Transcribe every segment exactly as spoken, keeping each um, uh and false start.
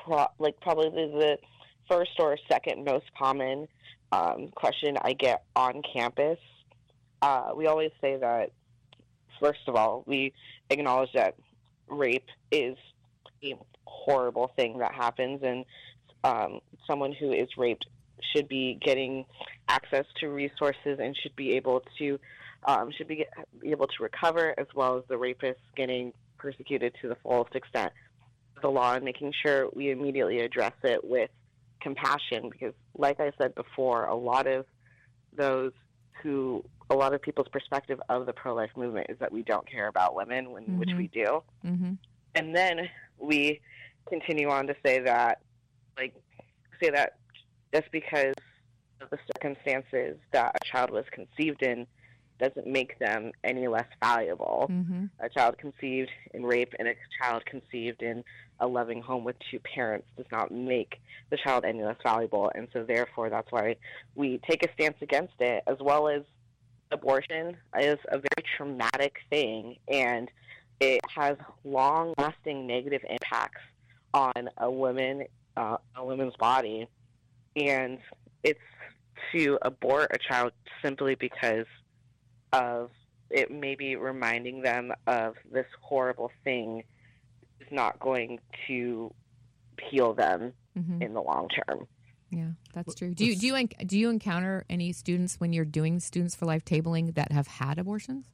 pro- like probably the first or second most common um, question I get on campus. Uh, we always say that, first of all, we acknowledge that rape is a horrible thing that happens, and um, someone who is raped should be getting access to resources and should be able to um, should be, be able to recover, as well as the rapist getting persecuted to the fullest extent of the law, and making sure we immediately address it with compassion. Because, like I said before, a lot of those who a lot of people's perspective of the pro-life movement is that we don't care about women, when, mm-hmm. which we do. Mm-hmm. And then we continue on to say that, like, say that just because of the circumstances that a child was conceived in doesn't make them any less valuable. Mm-hmm. A child conceived in rape and a child conceived in a loving home with two parents does not make the child any less valuable. And so therefore, that's why we take a stance against it, as well as abortion is a very traumatic thing, and it has long-lasting negative impacts on a woman, uh, a woman's body. And it's to abort a child simply because of it maybe reminding them of this horrible thing is not going to heal them mm-hmm. in the long term. Yeah, that's true. Do you do you do you encounter any students when you're doing Students for Life tabling that have had abortions?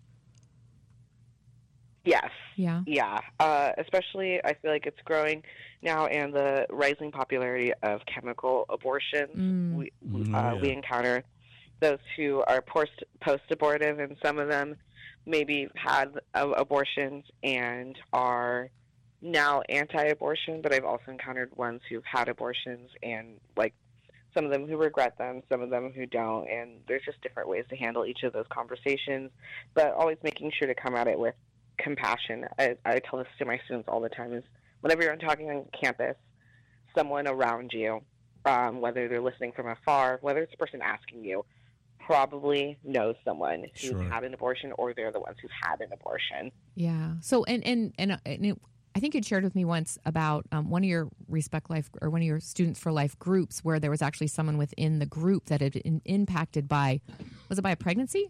Yes. Yeah. Yeah. Uh, especially, I feel like it's growing now, and the rising popularity of chemical abortions. Mm. We Mm, uh, yeah. we encounter those who are post post abortive, and some of them maybe had uh, abortions and are now anti-abortion. But I've also encountered ones who've had abortions, and like some of them who regret them, some of them who don't. And there's just different ways to handle each of those conversations, but always making sure to come at it with compassion. I, I tell this to my students all the time, is whenever you're talking on campus, someone around you, um, whether they're listening from afar, whether it's the person asking you, probably knows someone who's Sure. had an abortion, or they're the ones who've had an abortion. Yeah. So, and and and, and it, I think you'd shared with me once about um, one of your Respect Life or one of your Students for Life groups where there was actually someone within the group that had been impacted by, was it by a pregnancy?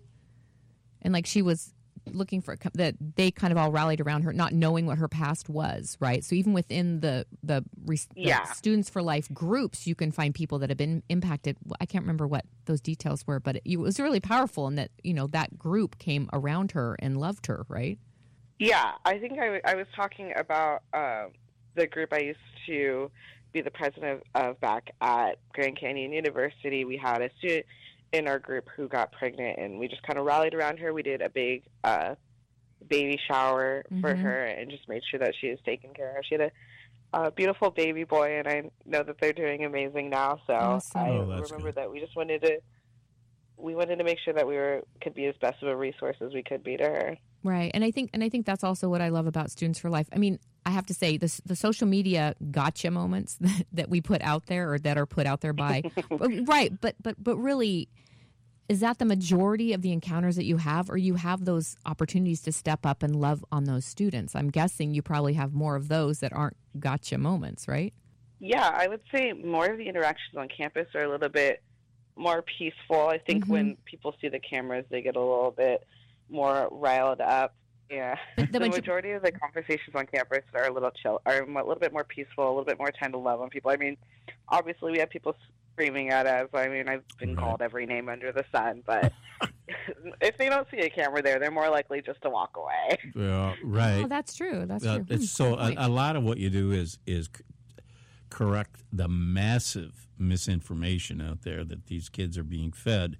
And like she was looking for that, they kind of all rallied around her, not knowing what her past was, right? So even within the the, the Yeah. Students for Life groups, you can find people that have been impacted. I can't remember what those details were, but it, it was really powerful in that, you know, that group came around her and loved her, right? Yeah, I think I, w- I was talking about um, the group I used to be the president of, of back at Grand Canyon University. We had a student in our group who got pregnant, and we just kind of rallied around her. We did a big uh, baby shower for Mhm. her and just made sure that she was taken care of. She had a, a beautiful baby boy, and I know that they're doing amazing now. So Awesome. I Oh, that's remember good. that we just wanted to we wanted to make sure that we were could be as best of a resource as we could be to her. Right. And I think and I think that's also what I love about Students for Life. I mean, I have to say this, the social media gotcha moments that, that we put out there or that are put out there by right, but but but really, is that the majority of the encounters that you have, or you have those opportunities to step up and love on those students? I'm guessing you probably have more of those that aren't gotcha moments, right? Yeah, I would say more of the interactions on campus are a little bit more peaceful. I think Mhm. when people see the cameras, they get a little bit more riled up. Yeah, The the, maj- majority of the conversations on campus are a little chill, are a little bit more peaceful, a little bit more time to love on people. I mean, obviously we have people screaming at us. I mean, I've been Right. called every name under the sun, but if they don't see a camera there, they're more likely just to walk away. Yeah, right. Oh, that's true. That's Uh, true. it's Hmm, so good a, point. a lot of what you do is is c- correct the massive misinformation out there that these kids are being fed.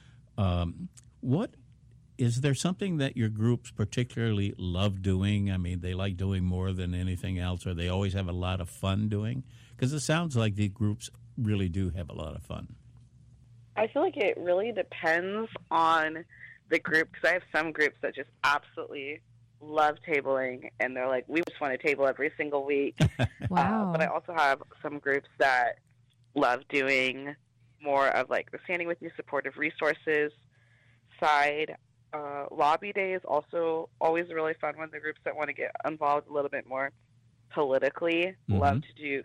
Um, what is there something that your groups particularly love doing? I mean, they like doing more than anything else, or they always have a lot of fun doing? Because it sounds like the groups really do have a lot of fun. I feel like it really depends on the group, because I have some groups that just absolutely love tabling, and they're like, we just want to table every single week. Wow. Uh, but I also have some groups that love doing more of like the standing with you, supportive resources side. Uh, lobby day is also always a really fun one. The groups that want to get involved a little bit more politically Mhm. love to do